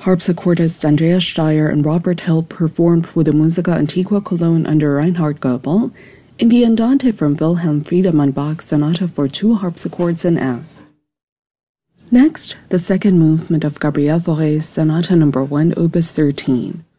Harpsichordists Andreas Steyer and Robert Hill performed with the Musica Antiqua Cologne under Reinhard Goebel in the Andante from Wilhelm Friedemann Bach's Sonata for 2 harpsichords in F. Next, the second movement of Gabriel Fauré's Sonata No. 1, Opus 13.